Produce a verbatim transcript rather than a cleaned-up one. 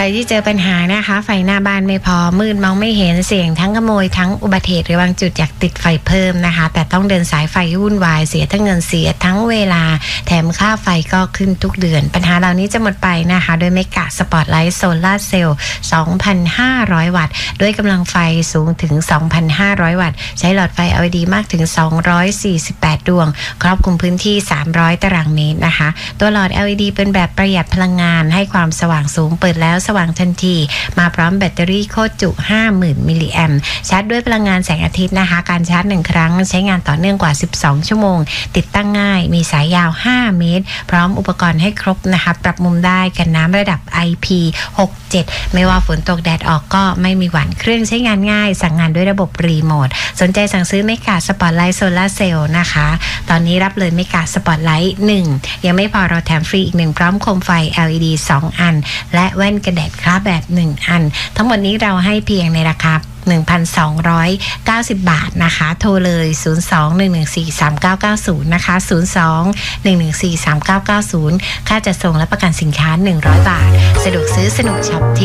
ที่เจอปัญหานะคะไฟหน้าบ้านไม่พอมืดมองไม่เห็นเสี่ยงทั้งขโมยทั้งอุบัติเหตุหรือบางจุดอยากติดไฟเพิ่มนะคะแต่ต้องเดินสายไฟวุ่นวายเสียทั้งเงินเสียทั้งเวลาแถมค่าไฟก็ขึ้นทุกเดือนปัญหาเหล่านี้จะหมดไปนะคะโดยเมกะสปอตไลท์โซลาร์เซลล์ สองพันห้าร้อย วัตต์ด้วยกำลังไฟสูงถึง สองพันห้าร้อย วัตต์ใช้หลอดไฟ แอล อี ดี มากถึงสองร้อยสี่สิบแปดดวงครอบคลุมพื้นที่สามร้อยตารางเมตรนะคะตัวหลอด แอล อี ดี เป็นแบบประหยัดพลังงานให้ความสว่างสูงเปิดแล้วสว่างทันทีมาพร้อมแบตเตอรี่โคตรจุ ห้าหมื่น มิลลิแอมป์ชาร์จด้วยพลังงานแสงอาทิตย์นะคะการชาร์จหนึ่งครั้งใช้งานต่อเนื่องกว่าสิบสองชั่วโมงติดตั้งง่ายมีสายยาวห้าเมตรพร้อมอุปกรณ์ให้ครบนะคะปรับมุมได้กันน้ำระดับ ไอ พี หกเจ็ด ไม่ว่าฝนตกแดดออกก็ไม่มีหวั่นเครื่องใช้งานง่ายสั่งงานด้วยระบบรีโมทสนใจสั่งซื้อเมกะสปอตไลท์โซลาร์เซลล์นะคะตอนนี้รับเลยเมกะสปอตไลท์หนึ่งยังไม่พอเราแถมฟรีอีกหนึ่งพร้อมโคมไฟ แอล อี ดี สองอันและแว่นกันแดดคราบแบบหนึ่งอันทั้งหมดนี้เราให้เพียงในราคาหนึ่งพันสองร้อยเก้าสิบบาทนะคะโทรเลยศูนย์ สอง หนึ่ง หนึ่ง สี่ สาม เก้า เก้า ศูนย์นะคะศูนย์ สอง หนึ่ง หนึ่ง สี่ สาม เก้า เก้า ศูนย์ค่าจัดส่งและประกันสินค้าหนึ่งร้อยบาทสะดวกซื้อสนุกช็อปที่